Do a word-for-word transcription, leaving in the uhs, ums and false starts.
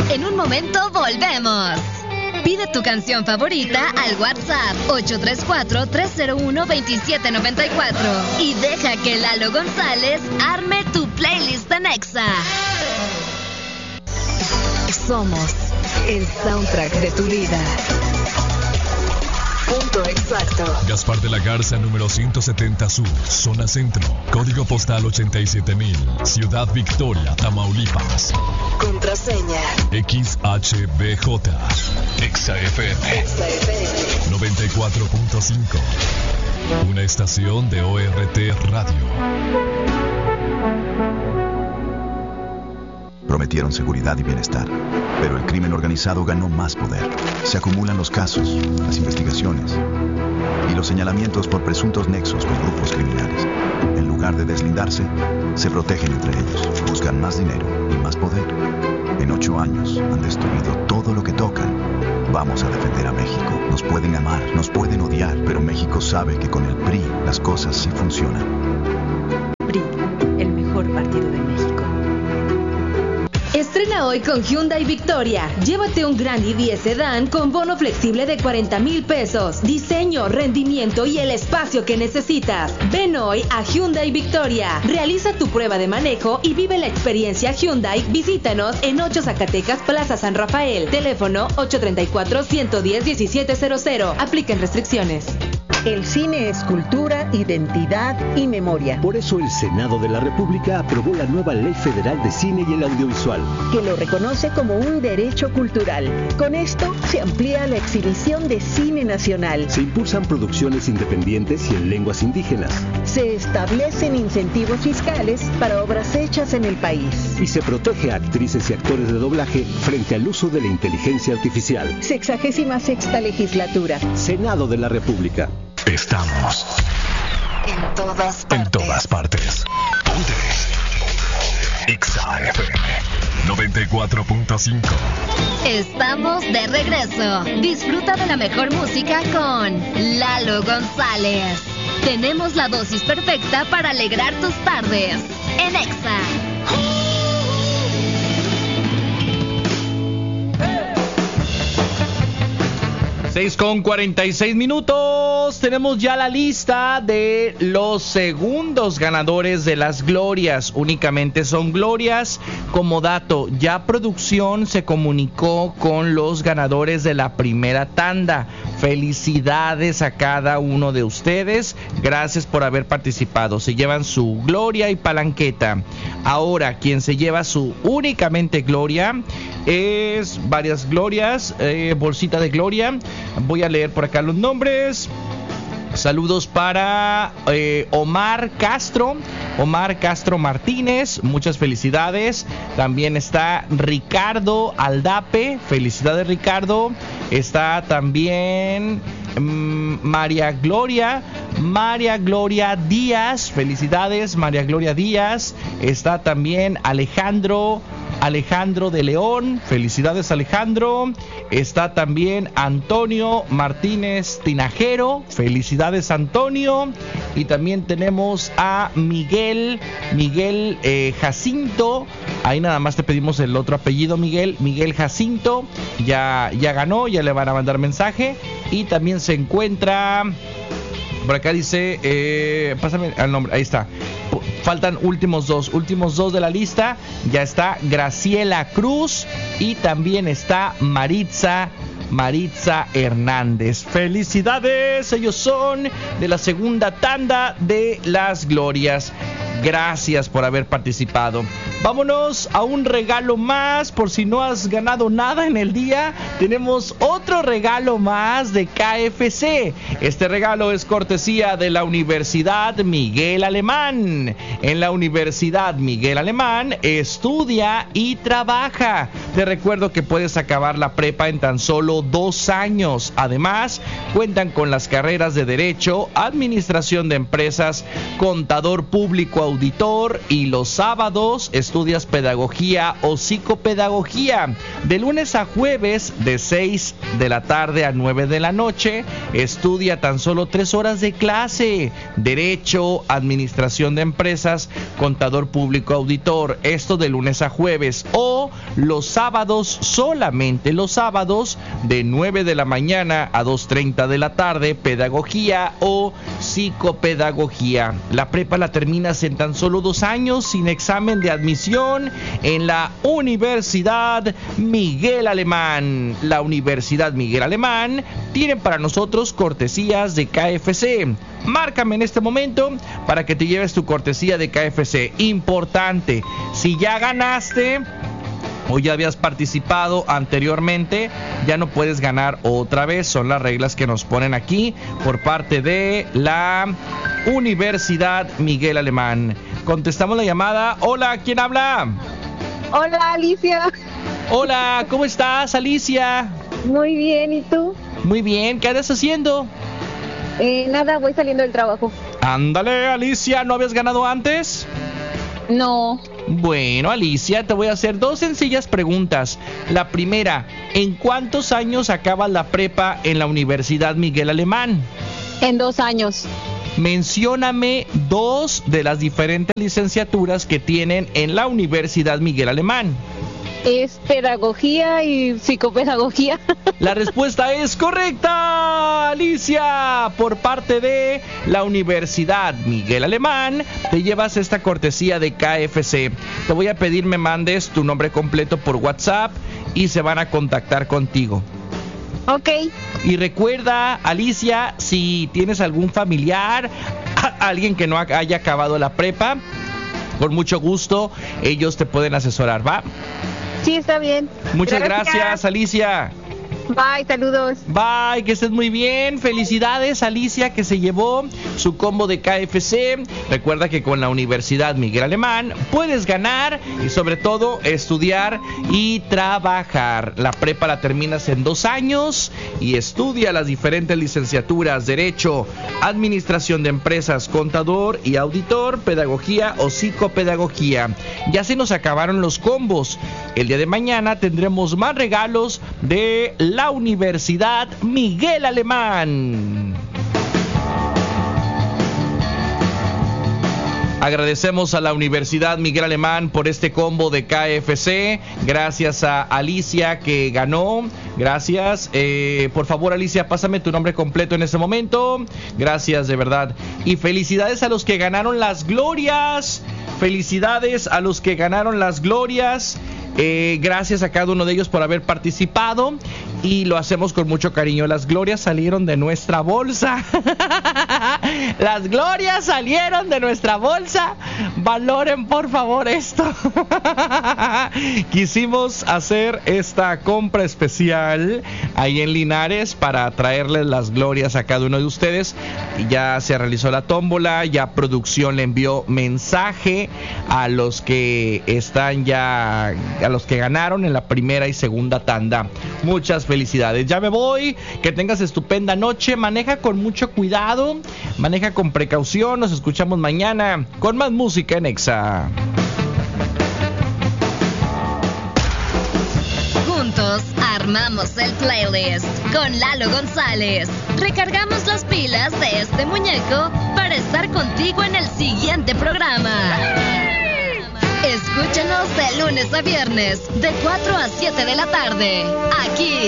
En un momento volvemos. Pide tu canción favorita al WhatsApp ocho tres cuatro, tres cero uno, dos siete nueve cuatro y deja que Lalo González arme tu playlist en Exa. Somos el soundtrack de tu vida. Punto exacto. Gaspar de la Garza, número ciento setenta Sur, zona centro, código postal ochenta y siete mil, Ciudad Victoria, Tamaulipas. Contraseña X H B J, Exa F M, Exa F M noventa y cuatro punto cinco, una estación de O R T Radio. Prometieron seguridad y bienestar, pero el crimen organizado ganó más poder. Se acumulan los casos, las investigaciones y los señalamientos por presuntos nexos con grupos criminales. En lugar de deslindarse, se protegen entre ellos, buscan más dinero y más poder. En ocho años han destruido todo lo que tocan. Vamos a defender a México. Nos pueden amar, nos pueden odiar, pero México sabe que con el P R I las cosas sí funcionan. P R I, el mejor partido de México. Estrena hoy con Hyundai Victoria. Llévate un Grand i diez Sedan con bono flexible de cuarenta mil pesos. Diseño, rendimiento y el espacio que necesitas. Ven hoy a Hyundai Victoria. Realiza tu prueba de manejo y vive la experiencia Hyundai. Visítanos en ocho Zacatecas, Plaza San Rafael. Teléfono ocho tres cuatro, uno uno cero, uno siete cero cero. Aplican restricciones. El cine es cultura, identidad y memoria. Por eso el Senado de la República aprobó la nueva Ley Federal de Cine y el Audiovisual, que lo reconoce como un derecho cultural. Con esto se amplía la exhibición de cine nacional. Se impulsan producciones independientes y en lenguas indígenas. Se establecen incentivos fiscales para obras hechas en el país. Y se protege a actrices y actores de doblaje frente al uso de la inteligencia artificial. Sexagésima sexta legislatura. Senado de la República. Estamos en todas partes. En todas partes. Ponte Exa F M noventa y cuatro punto cinco. Estamos de regreso. Disfruta de la mejor música con Lalo González. Tenemos la dosis perfecta para alegrar tus tardes en Exa. seis con cuarenta y seis minutos. Tenemos ya la lista de los segundos ganadores de las glorias. Únicamente son glorias. Como dato, ya producción se comunicó con los ganadores de la primera tanda. Felicidades a cada uno de ustedes. Gracias por haber participado. Se llevan su gloria y palanqueta. Ahora, quien se lleva su únicamente gloria es varias glorias, eh, bolsita de gloria. Voy a leer por acá los nombres. Saludos para eh, Omar Castro, Omar Castro Martínez, muchas felicidades. También está Ricardo Aldape, felicidades Ricardo. Está también mmm, María Gloria, María Gloria Díaz, felicidades María Gloria Díaz. Está también Alejandro Alejandro de León, felicidades Alejandro. Está también Antonio Martínez Tinajero, felicidades Antonio. Y también tenemos a Miguel, Miguel eh, Jacinto. Ahí nada más te pedimos el otro apellido, Miguel, Miguel Jacinto. Ya, ya ganó, ya le van a mandar mensaje. Y también se encuentra, por acá dice, eh, pásame el nombre, ahí está. Faltan últimos dos, últimos dos de la lista. Ya está Graciela Cruz y también está Maritza, Maritza Hernández. Felicidades, ellos son de la segunda tanda de las glorias. Gracias por haber participado. Vámonos a un regalo más. Por si no has ganado nada en el día, tenemos otro regalo más de K F C. Este regalo es cortesía de la Universidad Miguel Alemán. En la Universidad Miguel Alemán estudia y trabaja. Te recuerdo que puedes acabar la prepa en tan solo dos años. Además, cuentan con las carreras de Derecho, Administración de Empresas, Contador Público Auditor, y los sábados estudias Pedagogía o Psicopedagogía. De lunes a jueves, de seis de la tarde a nueve de la noche, estudia tan solo tres horas de clase. Derecho, Administración de Empresas, Contador Público Auditor. Esto de lunes a jueves. O los sábados, solamente los sábados, de nueve de la mañana a dos treinta de la tarde, pedagogía o psicopedagogía. La prepa la terminas en tan solo dos años sin examen de admisión en la Universidad Miguel Alemán. La Universidad Miguel Alemán tiene para nosotros cortesías de K F C. Márcame en este momento para que te lleves tu cortesía de K F C. Importante, si ya ganaste o ya habías participado anteriormente, ya no puedes ganar otra vez. Son las reglas que nos ponen aquí por parte de la Universidad Miguel Alemán. Contestamos la llamada. Hola, ¿quién habla? Hola, Alicia. Hola, ¿cómo estás, Alicia? Muy bien, ¿y tú? Muy bien, ¿qué andas haciendo? Eh, nada, voy saliendo del trabajo. Ándale, Alicia, ¿no habías ganado antes? No. Bueno, Alicia, te voy a hacer dos sencillas preguntas. La primera, ¿en cuántos años acabas la prepa en la Universidad Miguel Alemán? En dos años. Mencióname dos de las diferentes licenciaturas que tienen en la Universidad Miguel Alemán. Es pedagogía y psicopedagogía. La respuesta es correcta, Alicia. Por parte de la Universidad Miguel Alemán, te llevas esta cortesía de K F C. Te voy a pedir me mandes tu nombre completo por WhatsApp y se van a contactar contigo. Ok. Y recuerda, Alicia, si tienes algún familiar, alguien que no haya acabado la prepa, con mucho gusto, ellos te pueden asesorar, ¿va? Sí, está bien. Muchas gracias, gracias Alicia. Bye, saludos. Bye, que estés muy bien. Felicidades, Alicia, que se llevó su combo de K F C. Recuerda que con la Universidad Miguel Alemán puedes ganar y sobre todo estudiar y trabajar. La prepa la terminas en dos años y estudia las diferentes licenciaturas: Derecho, Administración de Empresas, Contador y Auditor, Pedagogía o Psicopedagogía. Ya se nos acabaron los combos. El día de mañana tendremos más regalos de la La Universidad Miguel Alemán. Agradecemos a la Universidad Miguel Alemán por este combo de K F C. Gracias a Alicia que ganó. Gracias. Eh, por favor, Alicia, pásame tu nombre completo en este momento. Gracias, de verdad. Y felicidades a los que ganaron las glorias. Felicidades a los que ganaron las glorias. Eh, gracias a cada uno de ellos por haber participado y lo hacemos con mucho cariño. Las glorias salieron de nuestra bolsa. Las glorias salieron de nuestra bolsa. Valoren por favor esto. Quisimos hacer esta compra especial ahí en Linares para traerles las glorias a cada uno de ustedes. Ya se realizó la tómbola, ya producción le envió mensaje a los que están ya, a los que ganaron en la primera y segunda tanda. Muchas felicidades. Ya me voy. Que tengas estupenda noche. Maneja con mucho cuidado. Maneja con precaución. Nos escuchamos mañana con más música en Exa. Juntos armamos el playlist con Lalo González. Recargamos las pilas de este muñeco para estar contigo en el siguiente programa. Escúchanos de lunes a viernes, de cuatro a siete de la tarde, aquí